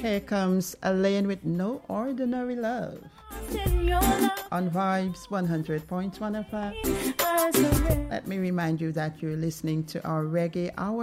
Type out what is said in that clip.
Here comes Elaine with No Ordinary Love on Vibes 100.1 FM. Let me remind you that you're listening to our Reggae Hour